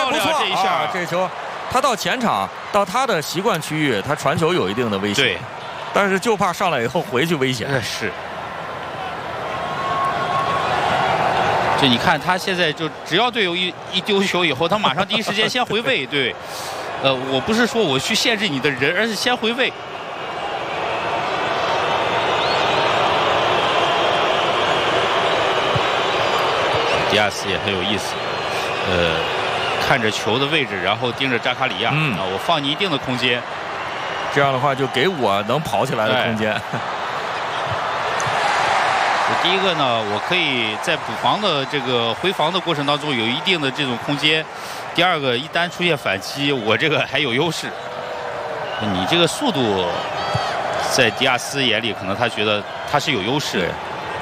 不错这一下、 啊！这球，他到前场，到他的习惯区域，他传球有一定的危险。 对， 但是就怕上来以后回去危险。 是。就你看他现在就只要队友一丢球以后，他马上第一时间先回位。对，我不是说我去限制你的人，而是先回位。迪亚斯也很有意思，看着球的位置，然后盯着扎卡里亚，我放你一定的空间， 这样的话就给我能跑起来的空间。 第一个呢，我可以在补防的这个回防的过程当中有一定的这种空间。第二个，一旦出现反击，我这个还有优势。你这个速度，在迪亚斯眼里，可能他觉得他是有优势的。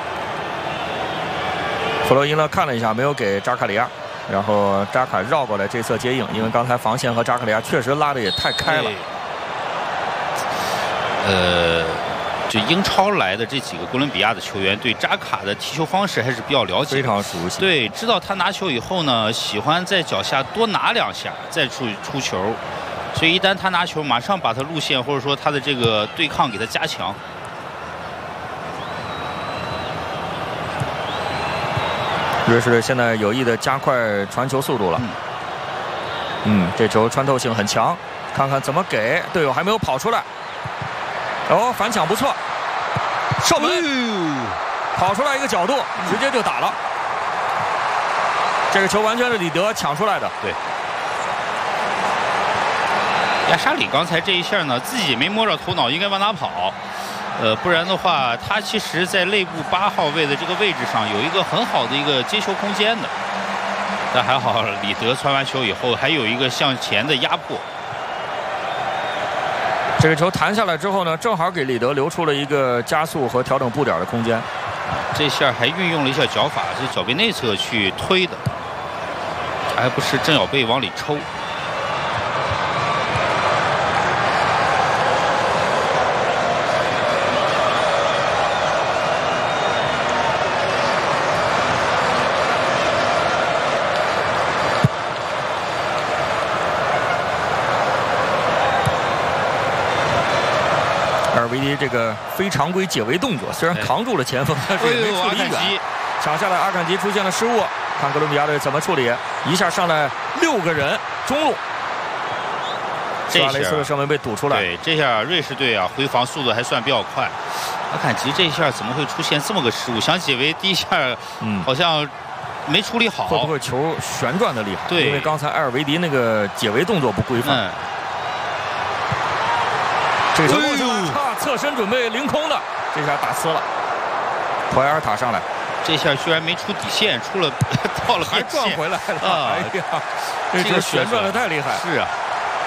弗洛伊呢看了一下，没有给扎卡里亚，然后扎卡绕过来这侧接应，因为刚才防线和扎卡里亚确实拉的也太开了。 就英超来的这几个哥伦比亚的球员对扎卡的踢球方式还是比较了解， 非常熟悉。 对，知道他拿球以后呢，喜欢在脚下多拿2下再出球，所以一旦他拿球，马上把他路线或者说他的这个对抗给他加强。 瑞士队现在有意的加快传球速度了。这球穿透性很强，看看怎么给队友还没有跑出来。哦，反抢不错，射门，跑出来一个角度，直接就打了。这个球完全是里德抢出来的。 对，亚沙里刚才这一下呢，自己没摸着头脑，应该往哪跑？不然的话，他其实在内部8号位的这个位置上有一个很好的一个接球空间的。但还好，里德传完球以后还有一个向前的压迫。 这个球弹下来之后呢，正好给里德留出了一个加速和调整步点的空间。 这下还运用了一下脚法，是脚背内侧去推的，还不是正脚背往里抽。 维迪这个非常规解围动作，虽然扛住了前锋，但是也没处理远。抢下来，阿坎吉出现了失误，看哥伦比亚队怎么处理。一下上来6个人，中路，苏亚雷斯的射门被堵出来。 对，这下瑞士队啊回防速度还算比较快。阿坎吉这一下怎么会出现这么个失误？想解围第一下，好像没处理好。 会不会球旋转的厉害？ 对， 因为刚才埃尔维迪那个解围动作不规范。这个球过去了，侧身准备凌空的，这下打呲了。普埃尔塔上来， 这下居然没出底线，出了到了还转回来了。哎呀，这球旋转的太厉害。 是啊。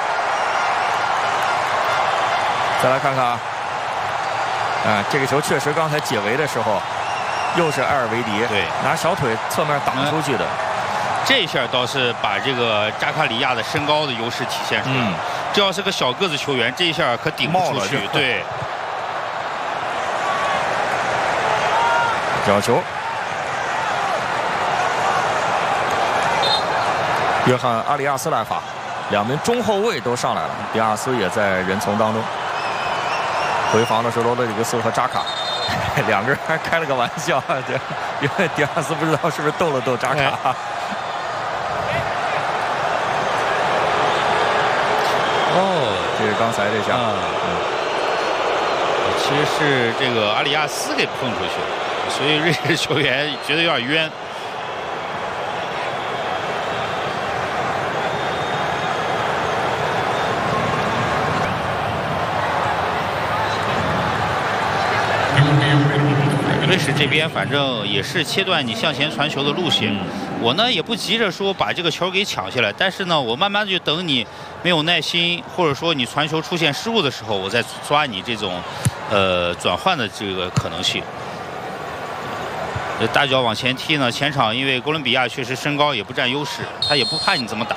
再来看看啊，这个球确实刚才解围的时候，又是埃尔维迪对拿小腿侧面挡出去的。 这下倒是把这个扎卡里亚的身高的优势体现出来了。这要是个小个子球员，这一下可顶不出去。对， 角球，约翰阿里亚斯来罚，2名中后卫都上来了，迪亚斯也在人丛当中。回防的是罗德里格斯和扎卡，2个人还开了个玩笑，因为迪亚斯不知道是不是逗了逗扎卡。这是刚才这下， 其实是这个阿里亚斯给碰出去了，所以瑞士球员觉得有点冤。瑞士这边反正也是切断你向前传球的路线，我呢也不急着说把这个球给抢下来，但是呢我慢慢就等你没有耐心，或者说你传球出现失误的时候，我再抓你这种转换的这个可能性。大脚往前踢呢，前场因为哥伦比亚确实身高也不占优势，他也不怕你这么打。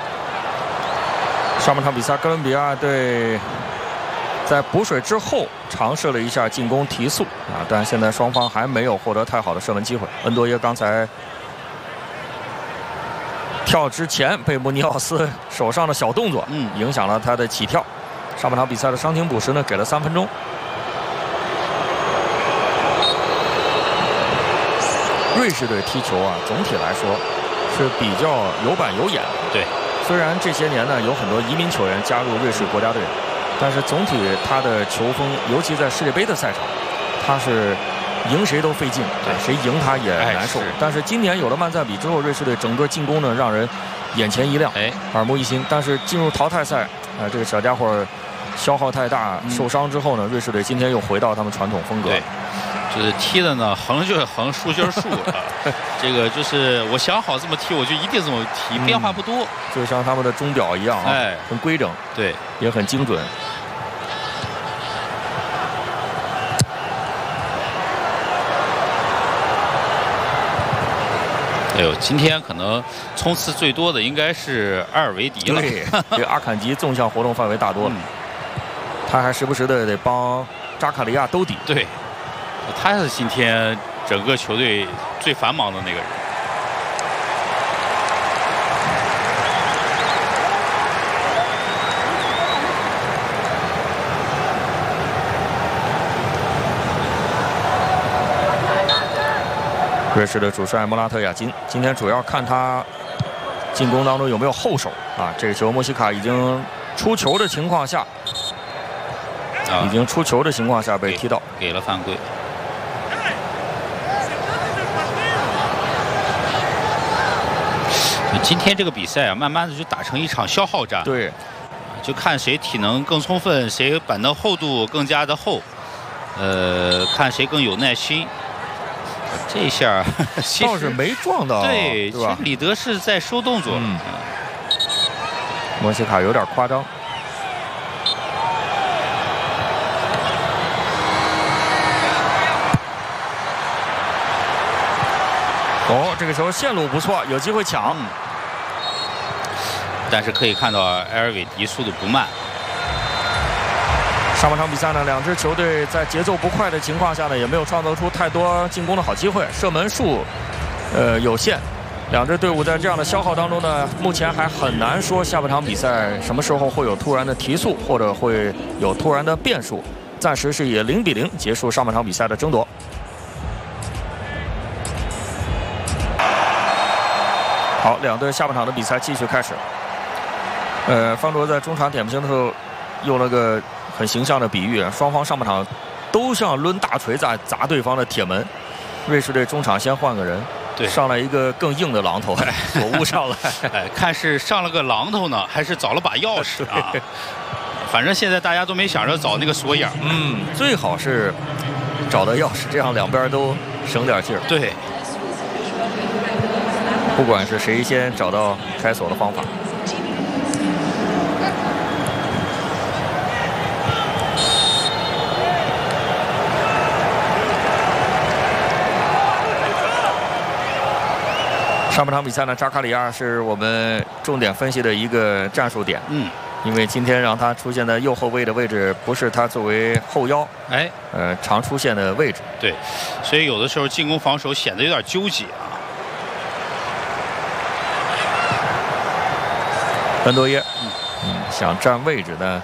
上半场比赛，哥伦比亚队在补水之后尝试了一下进攻提速但现在双方还没有获得太好的射门机会。恩多耶刚才跳之前被穆尼奥斯手上的小动作影响了他的起跳。上半场比赛的伤停补时呢，给了3分钟。瑞士队踢球啊，总体来说是比较有板有眼。 对， 虽然这些年呢有很多移民球员加入瑞士国家队，但是总体他的球风，尤其在世界杯的赛场，他是赢谁都费劲，谁赢他也难受。但是今年有了曼赞比之后，瑞士队整个进攻呢让人眼前一亮，耳目一新。但是进入淘汰赛，这个小家伙消耗太大，受伤之后呢，瑞士队今天又回到他们传统风格。 对，就是踢的呢，横就是横，竖就是竖啊。这个就是我想好这么踢，我就一定这么踢，变化不多， 就像他们的钟表一样啊，很规整， 对， 也很精准。 哎呦，今天可能冲刺最多的应该是阿尔维迪了。 对，这阿坎吉纵向活动范围大多了，他还时不时的得帮扎卡利亚兜底。 对，他是今天整个球队最繁忙的那个人。 瑞士的主帅穆拉特亚金今天主要看他进攻当中有没有后手啊。这个球莫西卡已经出球的情况下，被踢到， 给了犯规。今天这个比赛啊，慢慢的就打成一场消耗战。 对， 就看谁体能更充分，谁板的厚度更加的厚，看谁更有耐心。这一下倒是没撞到， 对，其实里德是在收动作。 莫西卡有点夸张。哦，这个球线路不错，有机会抢。 但是可以看到埃尔韦迪速度不慢。 上半场比赛呢，两支球队在节奏不快的情况下呢，也没有创造出太多进攻的好机会，射门数有限。两支队伍在这样的消耗当中呢，目前还很难说下半场比赛什么时候会有突然的提速，或者会有突然的变数。暂时是以0-0结束上半场比赛的争夺。好，两队下半场的比赛继续开始。方卓在中场点评的时候用了个很形象的比喻，双方上半场都像抡大锤在砸对方的铁门。瑞士队中场先换个人， 对， 上来一个更硬的榔头，锁误上来。 看是上了个榔头呢，还是找了把钥匙啊？反正现在大家都没想着找那个锁眼。 最好是找到钥匙，这样两边都省点劲儿。 对， 不管是谁先找到开锁的方法。上半场比赛呢，扎卡里亚是我们重点分析的一个战术点。因为今天让他出现在右后卫的位置，不是他作为后腰常出现的位置。 对，所以有的时候进攻防守显得有点纠结啊。 恩多耶，想占位置呢，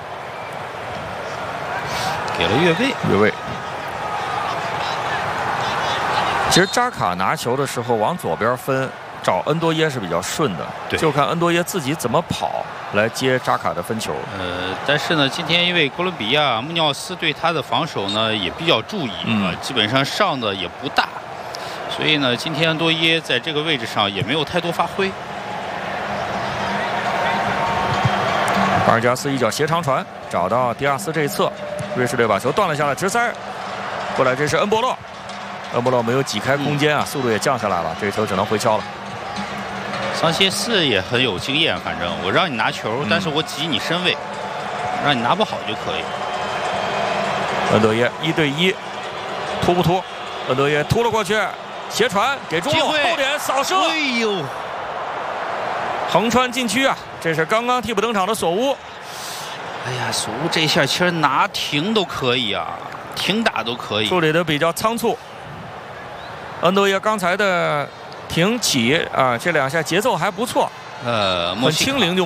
给了越位。 其实扎卡拿球的时候往左边分，找恩多耶是比较顺的，就看恩多耶自己怎么跑来接扎卡的分球。 但是呢，今天因为哥伦比亚穆尼奥斯对他的防守呢也比较注意基本上上的也不大，所以呢，今天恩多耶在这个位置上也没有太多发挥。巴尔加斯一脚斜长传找到迪亚斯这一侧，瑞士队把球断了下来，直塞过来，这是恩波洛。恩波洛没有挤开空间啊，速度也降下来了，这球只能回敲了。桑切斯也很有经验，反正我让你拿球，但是我挤你身位，让你拿不好就可以。恩多耶1对1，突不突？恩多耶突了过去，斜传给中路，后点扫射，哎呦，横穿禁区啊！这是刚刚替补登场的索乌。哎呀，索乌这一下其实拿停都可以啊，停打都可以，处理的比较仓促。恩多耶刚才的停起啊，这两下节奏还不错， 很轻灵就